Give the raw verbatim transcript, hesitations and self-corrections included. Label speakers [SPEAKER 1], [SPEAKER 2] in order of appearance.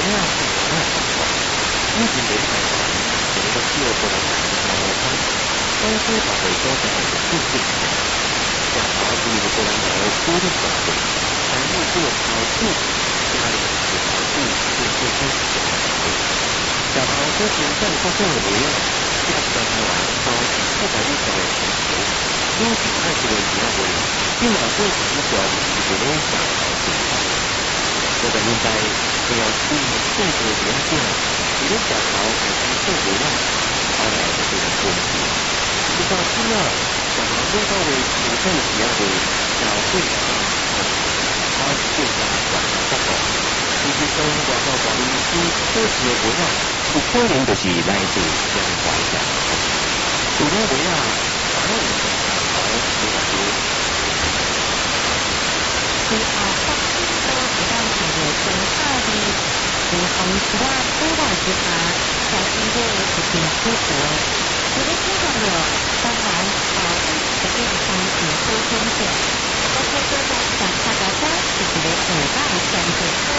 [SPEAKER 1] 样是什么情况？目前嚟睇法，我哋都需要過嚟睇下我睇，都非常嚟多嘅係必須嘅。正好注意過嚟有多啲法律，但係呢個考試家裡嘅考試係最真實嘅考試。就好多時真係發生嘅會啊，一上台話講，不但呢個係成績，都是開始嘅時候會，因為都係呢個係自己想考試嘅。我哋現在佢有啲制度原則，如果想考係啲制度啦，後來就變成公司。直到之後，想考最後會主動時候會就會考最佳管理報告。其實從廣告管理師做事嘅本啊，有可能就是來自相關嘅。除咗會啊，考唔成考嘅話，
[SPEAKER 2] 是啊，發生到時間係有正差嘅，有紅旗啊，都來之下，在經過實踐出國。如果聽到了，當然啊，這個方面溝通嘅，包括對方想大家一起嚟回答相對。